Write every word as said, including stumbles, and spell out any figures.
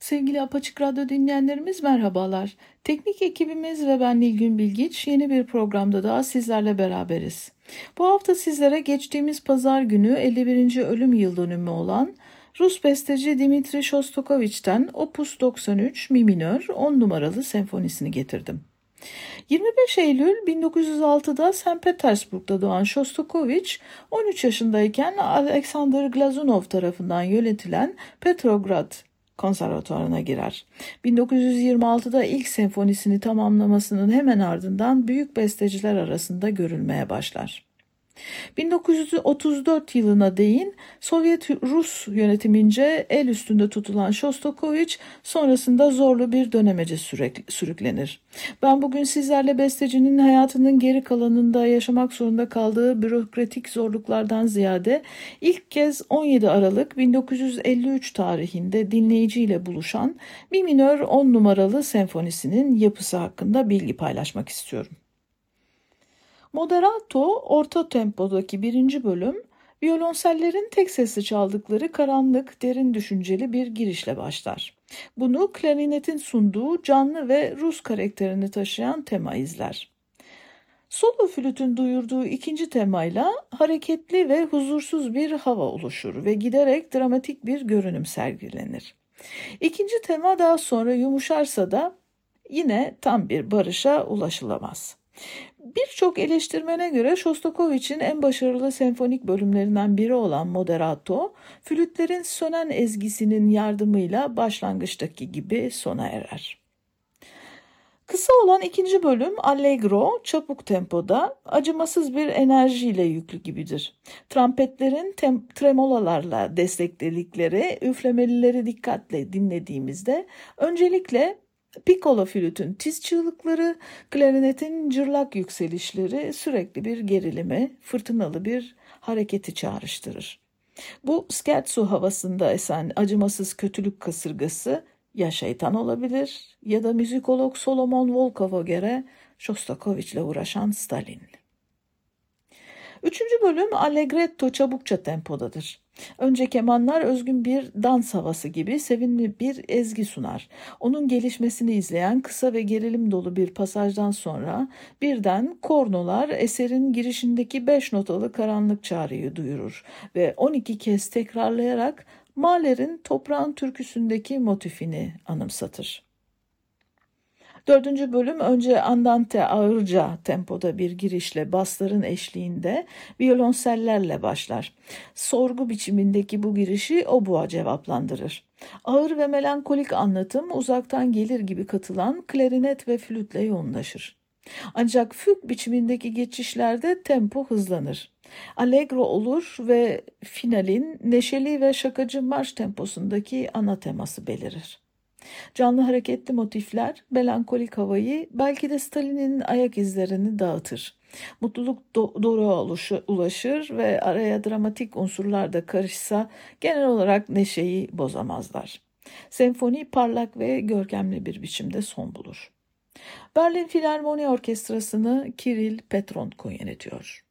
Sevgili Apaçık Radyo dinleyenlerimiz merhabalar. Teknik ekibimiz ve ben Nilgün Bilgiç yeni bir programda daha sizlerle beraberiz. Bu hafta sizlere geçtiğimiz pazar günü elli birinci ölüm yıl dönümü olan Rus besteci Dmitri Shostakovich'ten Opus doksan üç Mi minör on numaralı senfonisini getirdim. yirmi beş Eylül bin dokuz yüz altıda Sankt Petersburg'da doğan Shostakovich, on üç yaşındayken Alexander Glazunov tarafından yönetilen Petrograd Konservatuvarı'na girer. bin dokuz yüz yirmi altıda ilk senfonisini tamamlamasının hemen ardından büyük besteciler arasında görülmeye başlar. bin dokuz yüz otuz dört yılına değin Sovyet-Rus yönetimince el üstünde tutulan Shostakovich sonrasında zorlu bir dönemece sürüklenir. Ben bugün sizlerle bestecinin hayatının geri kalanında yaşamak zorunda kaldığı bürokratik zorluklardan ziyade ilk kez on yedi Aralık bin dokuz yüz elli üç tarihinde dinleyiciyle buluşan Mi minör on numaralı senfonisinin yapısı hakkında bilgi paylaşmak istiyorum. Moderato, orta tempodaki birinci bölüm, violonsellerin tek sesli çaldıkları karanlık, derin düşünceli bir girişle başlar. Bunu klarinetin sunduğu canlı ve Rus karakterini taşıyan tema izler. Solo flütün duyurduğu ikinci temayla hareketli ve huzursuz bir hava oluşur ve giderek dramatik bir görünüm sergilenir. İkinci tema daha sonra yumuşarsa da yine tam bir barışa ulaşılamaz. Birçok eleştirmene göre Shostakovich'in en başarılı senfonik bölümlerinden biri olan Moderato, flütlerin sönen ezgisinin yardımıyla başlangıçtaki gibi sona erer. Kısa olan ikinci bölüm Allegro, çabuk tempoda, acımasız bir enerjiyle yüklü gibidir. Trampetlerin tem- tremolalarla destekledikleri üflemelileri dikkatle dinlediğimizde öncelikle Piccolo flütün tiz çığlıkları, klarinetin cırlak yükselişleri sürekli bir gerilimi, fırtınalı bir hareketi çağrıştırır. Bu scherzo havasında esen acımasız kötülük kasırgası ya şeytan olabilir ya da müzikolog Solomon Volkov'a göre Shostakovich'le uğraşan Stalin. Üçüncü bölüm Allegretto çabukça tempodadır. Önce kemanlar özgün bir dans havası gibi sevimli bir ezgi sunar. Onun gelişmesini izleyen kısa ve gerilim dolu bir pasajdan sonra birden kornolar eserin girişindeki beş notalı karanlık çağrıyı duyurur ve on iki kez tekrarlayarak Mahler'in Toprağın Türküsü'ndeki motifini anımsatır. Dördüncü bölüm önce andante ağırca tempoda bir girişle basların eşliğinde violonsellerle başlar. Sorgu biçimindeki bu girişi obua cevaplandırır. Ağır ve melankolik anlatım uzaktan gelir gibi katılan klarinet ve flütle yoğunlaşır. Ancak füg biçimindeki geçişlerde tempo hızlanır. Allegro olur ve finalin neşeli ve şakacı marş temposundaki ana teması belirir. Canlı hareketli motifler melankolik havayı, belki de Stalin'in ayak izlerini dağıtır. Mutluluk do- doruğa ulaşır ve araya dramatik unsurlar da karışsa genel olarak neşeyi bozamazlar. Senfoni parlak ve görkemli bir biçimde son bulur. Berlin Filarmoni Orkestrası'nı Kiril Petrenko yönetiyor.